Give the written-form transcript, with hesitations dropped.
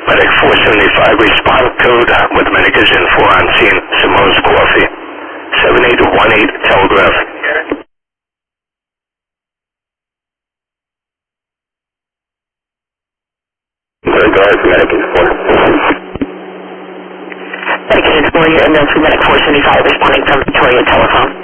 Medic 475, respond code with medic is in 4 on scene, Simone's Coffee. 7818 Telegraph. Guard, medic is 4. Medic is 4, you're in Medic 475, responding from Victoria Telephone.